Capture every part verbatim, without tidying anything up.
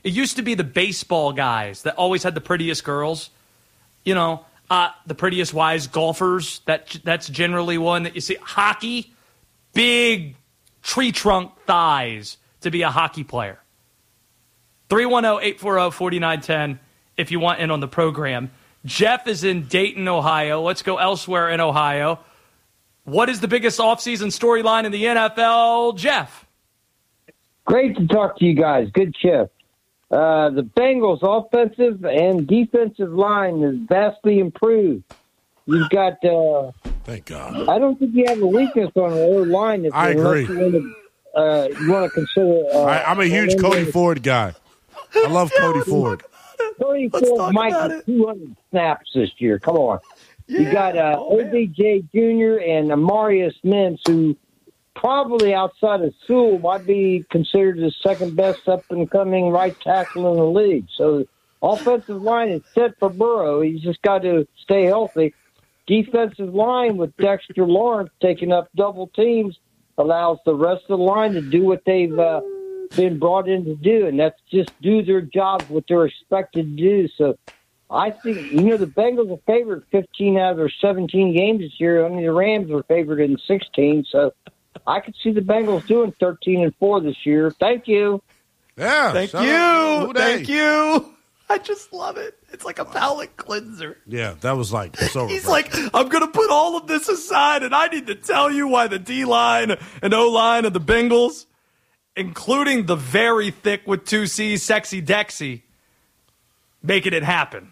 It used to be the baseball guys that always had the prettiest girls. You know, uh, the prettiest wise golfers. That That's generally one that you see. Hockey, big tree trunk thighs to be a hockey player. three one zero, eight four zero, four nine one zero if you want in on the program. Jeff is in Dayton, Ohio. Let's go elsewhere in Ohio. What is the biggest offseason storyline in the N F L, Jeff? Great to talk to you guys. Good shift. Uh, the Bengals' offensive and defensive line is vastly improved. You've got. Uh, Thank God. I don't think you have a weakness on the O line. I agree. You want to, uh, you want to consider. Uh, I, I'm a huge Cody Ford guy. I love Cody Ford. Cody Ford might have two hundred snaps this year. Come on. Yeah. You got uh, oh, O B J Junior and Amarius Mims, who probably outside of Sewell might be considered the second best up-and-coming right tackle in the league. So offensive line is set for Burrow. He's just got to stay healthy. Defensive line with Dexter Lawrence taking up double teams allows the rest of the line to do what they've uh, been brought in to do, and that's just do their jobs, what they're expected to do. So I think, you know, the Bengals are favored fifteen out of their seventeen games this year. I mean, the Rams are favored in sixteen, so I could see the Bengals doing thirteen and four this year. Thank you. Yeah. Thank you. Thank you. I just love it. It's like a palate cleanser. Yeah, that was like so He's refreshing. like, I'm going to put all of this aside, and I need to tell you why the D-line and O-line of the Bengals, including the very thick with two C's, Sexy Dexy, making it happen.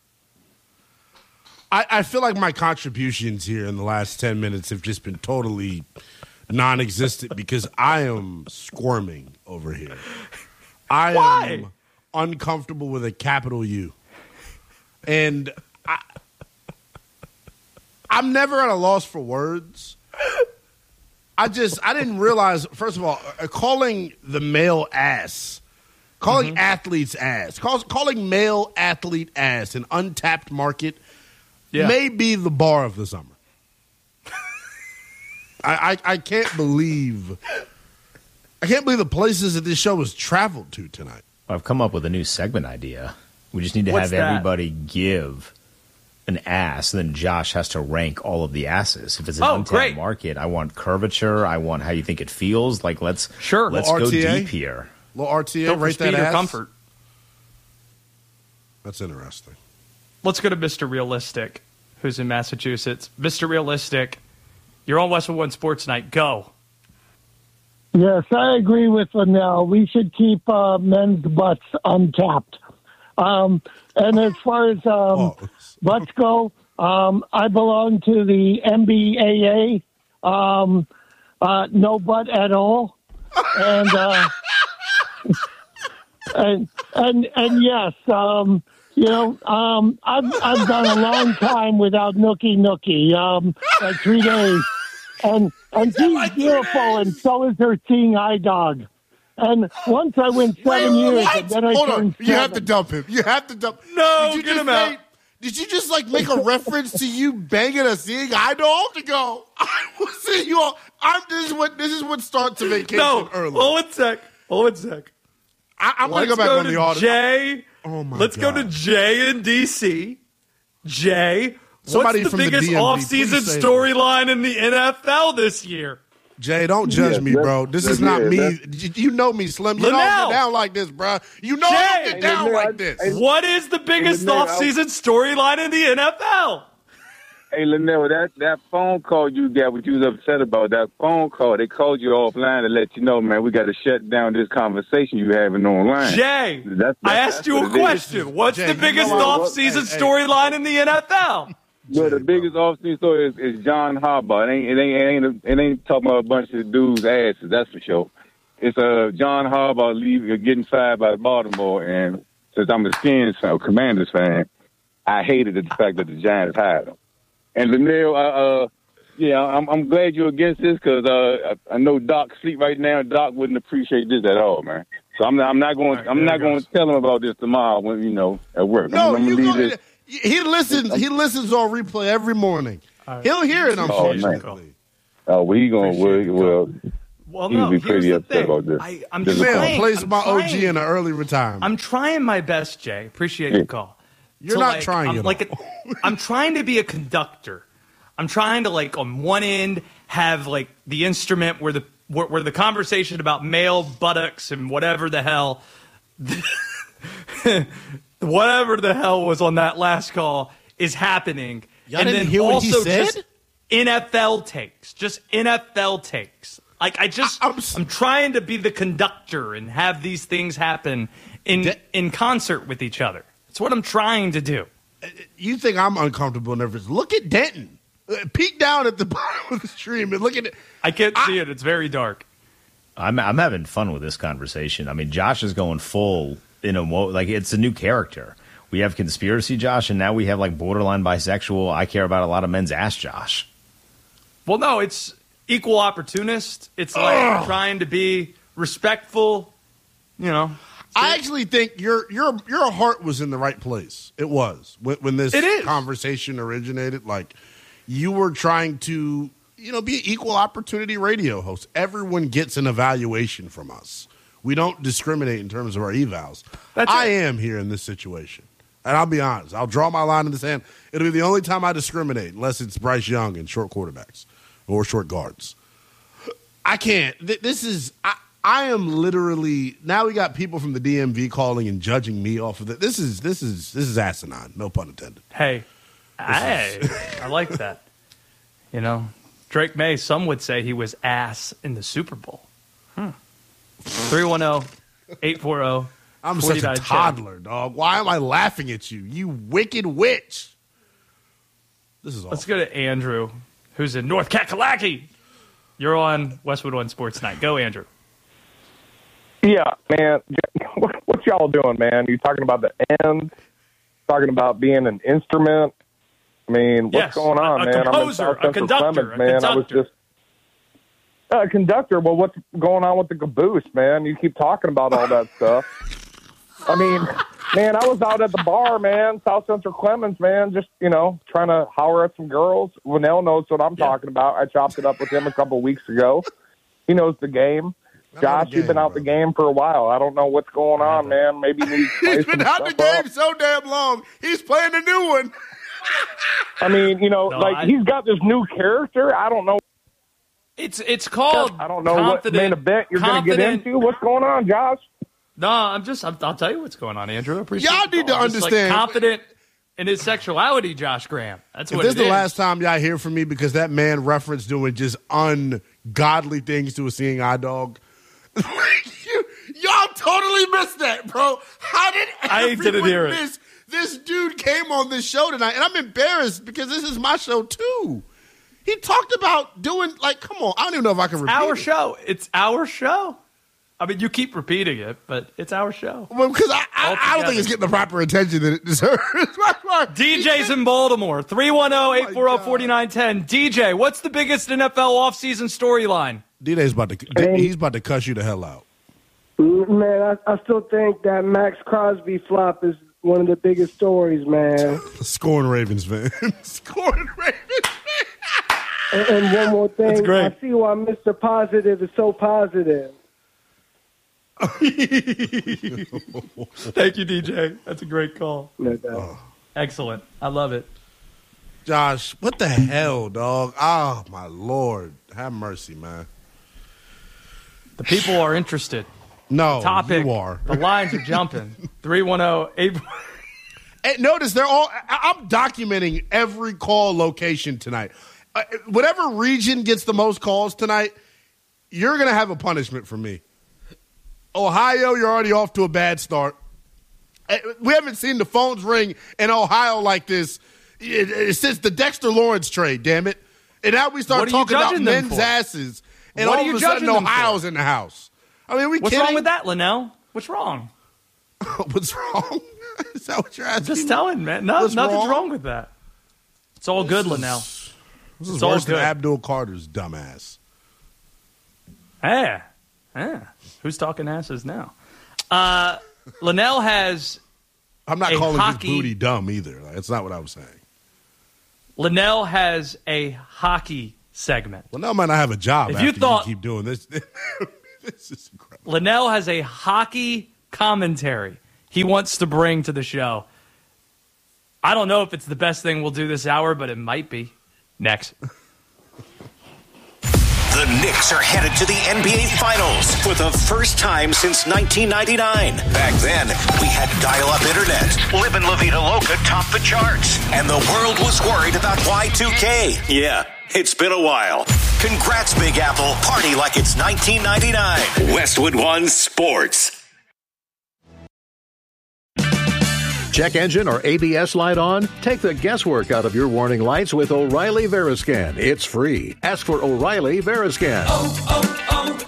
I, I feel like my contributions here in the last ten minutes have just been totally non-existent because I am squirming over here. I Why? am uncomfortable with a capital U. And I, I'm never at a loss for words. I just, I didn't realize, first of all, uh, calling the male ass, calling mm-hmm. athletes ass, call, calling male athlete ass an untapped market yeah. may be the bar of the summer. I, I, I can't believe, I can't believe the places that this show has traveled to tonight. I've come up with a new segment idea. We just need to What's have that? everybody give an ass, and then Josh has to rank all of the asses. If it's an Oh, untapped great. market, I want curvature. I want how you think it feels. Like let's Sure. let's Little go R T A? deep here. Little R T A, Go for rate that speed or ass. comfort. That's interesting. Let's go to Mister Realistic, who's in Massachusetts. Mister Realistic, you're on Westwood One Sports Night. Go. Yes, I agree with Linnell. We should keep uh, men's butts untapped. Um, and as far as um, Oh. butts go, um, I belong to the N B A A, um, uh, no butt at all. And, uh, and, and, and yes, um, you know, um, I've, I've gone a long time without nookie nookie, um, like three days. And, and she's like beautiful, and so is her seeing eye dog. And once I went seven Wait, years, what? and then I Hold turned on. You have to seven. dump him. You have to dump. No, Did you get just him out. say- Did you just like make a reference to you banging a seeing eye dog to go? I was seeing you all. I'm. This is what. This is what starts a vacation No, early. hold one sec. Hold one sec. I, I'm going to Let's go back go on to the audit. Jay. Oh my Let's God. go to Jay in D C. Jay, Somebody what's the from the biggest D M V, please offseason say it. storyline in the N F L this year? Jay, don't judge Yeah, me, that- bro. This that- is not yeah, me. that- You know me, Slim. You Linnell. don't get down like this, bro. You know I Jay. don't get down Linnell, like this. I- What is the biggest Linnell, offseason storyline in the N F L? Hey, Linnell, that, that phone call you got, what you was upset about, that phone call, they called you offline to let you know, man, we got to shut down this conversation you having online. Jay, That's- that's- I asked that's you what a it is. question. What's Jay, the you biggest know what? offseason Hey, hey. storyline in the N F L? Well, the biggest off-season story is, is John Harbaugh. It ain't, it ain't, it ain't, it ain't talking about a bunch of dudes' asses, that's for sure. It's uh, John Harbaugh leaving, getting fired by Baltimore, and since I'm a Skins fan, Commanders fan, I hated the fact that the Giants hired him. And Linnell, uh, uh, yeah, I'm, I'm glad you're against this because uh, I, I know Doc sleep right now. Doc wouldn't appreciate this at all, man. So I'm not, I'm not going, right, I'm there not it going goes. to tell him about this tomorrow when you know at work. No, I'm, I'm you gonna go, leave this. he listens. He listens on replay every morning. He'll hear it. Oh, Unfortunately, Oh, we gonna well, well Well, He'd no, be here's pretty the upset thing. about this. I, I'm This is trying. Man, place I'm my trying. O G in an early retirement. I'm trying my best, Jay. Appreciate the call. You're To, not like, trying I'm at like all. a, I'm trying to be a conductor. I'm trying to like on one end have like the instrument where the where, where the conversation about male buttocks and whatever the hell, whatever the hell was on that last call is happening. Y'all and didn't then hear what he also said? just N F L takes, just N F L takes. Like I just, I- I'm, I'm s- I'm trying to be the conductor and have these things happen in De- in concert with each other. That's what I'm trying to do. You think I'm uncomfortable and nervous? Look at Denton. Uh, Peek down at the bottom of the stream and look at it. I can't see it. It's very dark. I'm I'm having fun with this conversation. I mean, Josh is going full in a mo- like it's a new character. We have conspiracy Josh, and now we have like borderline bisexual. I care about a lot of men's ass Josh. Well, no, it's equal opportunist. It's like trying to be respectful. You know, I actually think your your your heart was in the right place. It was when, when this It is. conversation originated. Like you were trying to, you know, be an equal opportunity radio host. Everyone gets an evaluation from us. We don't discriminate in terms of our evals. That's I it. am here in this situation, and I'll be honest. I'll draw my line in the sand. It'll be the only time I discriminate, unless it's Bryce Young and short quarterbacks or short guards. I can't. Th- This is. I, I am literally now. We got people from the D M V calling and judging me off of it. This is this is this is asinine. No pun intended. hey, hey, I like that. You know, Drake May. Some would say he was ass in the Super Bowl. Hmm. Three one zero, eight four zero. I'm such a toddler, dog. Why am I laughing at you? You wicked witch. This is awful. Let's go to Andrew, who's in North Kakalaki. You're on Westwood One Sports Night. Go, Andrew. Yeah, man. What, what y'all doing, man? You talking about the end? Talking about being an instrument? I mean, what's Yes, going on, a- a man? composer, I'm in South a Central conductor, Clemens, a man. I was conductor. just a uh, conductor. Well, what's going on with the caboose, man? You keep talking about all that stuff. I mean, man, I was out at the bar, man, South Central Clemens, man, just, you know, trying to holler at some girls. Linnell knows what I'm Yeah. talking about. I chopped it up with him a couple weeks ago. He knows the game. I know Josh, the you've been game, out the brother. game for a while. I don't know what's going on, man. Maybe you need to play He's been some out the stuff game up. so damn long. He's playing a new one. I mean, you know, No, like I- he's got this new character. I don't know. It's it's called. I don't know what confident, main event you're going to get confident- into. What's going on, Josh? No, I'm just. I'm, I'll tell you what's going on, Andrew. I appreciate Y'all the need to call. I'm just, like, understand- confident in his sexuality, Josh Graham. That's If what this it is the is. last time y'all hear from me because that man referenced doing just ungodly things to a seeing eye dog, like, you, y'all totally missed that, bro. How did I everyone didn't hear it. miss? This dude came on this show tonight, and I'm embarrassed because this is my show too. He talked about doing like, come on, I don't even know if I can repeat Our it. show. It's our show. I mean, you keep repeating it, but it's our show. Well, because I, I, I don't Altogether. think it's getting the proper attention that it deserves. D J's in Baltimore. three one zero, eight four zero, four nine one zero. D J, what's the biggest N F L offseason storyline? D-Day's about to he's about to cuss you the hell out. Man, I, I still think that Max Crosby flop is one of the biggest stories, man. Scoring Ravens fan. Scoring Ravens fan. And, and one more thing, That's great. I see why Mister Positive is so positive. Thank you, D J. That's a great call. No doubt. Excellent. I love it. Josh, what the hell, dog? Oh, my Lord. Have mercy, man. The people are interested. No, Topic. you are. The lines are jumping. three one zero, eight Hey, notice they're all. I- I'm documenting every call location tonight. Uh, whatever region gets the most calls tonight, you're going to have a punishment from me. Ohio, you're already off to a bad start. Uh, We haven't seen the phones ring in Ohio like this it, it, since the Dexter Lawrence trade, damn it. And now we What start are you talking about judging them men's for? asses. And What are all you of a sudden, judging them for? Ohio's in the house. I mean, are we What's kidding? wrong with that, Linnell? What's wrong? What's wrong? Is that what you're asking? Just telling, man. No, What's nothing's wrong? wrong? with that. It's all good, Linnell. This is It's all worse than good. Abdul Carter's dumbass. Yeah. Yeah. Who's talking asses now? Uh, Linnell has I'm not A calling hockey- his booty dumb either. Like, that's not what I was saying. Linnell has a hockey segment. Well, now I might not have a job If after you thought- you keep doing this. This is incredible. Linnell has a hockey commentary he wants to bring to the show. I don't know if it's the best thing we'll do this hour, but it might be. Next. The Knicks are headed to the N B A Finals for the first time since nineteen ninety-nine. Back then, we had dial-up internet. Live in La Vida Loca topped the charts. And the world was worried about Y two K. Yeah, it's been a while. Congrats, Big Apple. Party like it's nineteen ninety-nine. Westwood One Sports. Check engine or A B S light on? Take the guesswork out of your warning lights with O'Reilly Veriscan. It's free. Ask for O'Reilly Veriscan. Oh,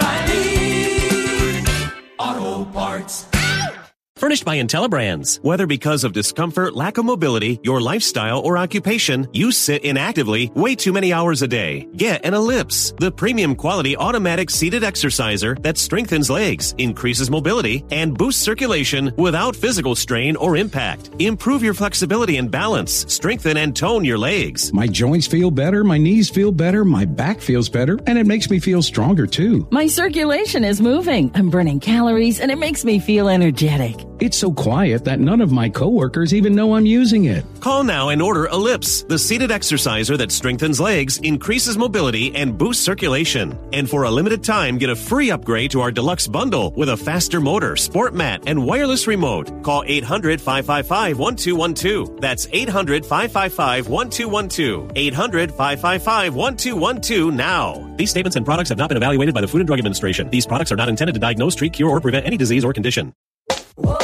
oh, oh, O'Reilly Auto Parts. Furnished by IntelliBrands. Whether because of discomfort, lack of mobility, your lifestyle, or occupation, you sit inactively way too many hours a day. Get an Ellipse, the premium quality automatic seated exerciser that strengthens legs, increases mobility, and boosts circulation without physical strain or impact. Improve your flexibility and balance. Strengthen and tone your legs. My joints feel better, my knees feel better, my back feels better, and it makes me feel stronger too. My circulation is moving. I'm burning calories, and it makes me feel energetic. It's so quiet that none of my coworkers even know I'm using it. Call now and order Ellipse, the seated exerciser that strengthens legs, increases mobility, and boosts circulation. And for a limited time, get a free upgrade to our deluxe bundle with a faster motor, sport mat, and wireless remote. Call eight hundred, five five five, one two one two. That's eight hundred, five five five, one two one two. eight hundred, five five five, one two one two now. These statements and products have not been evaluated by the Food and Drug Administration. These products are not intended to diagnose, treat, cure, or prevent any disease or condition.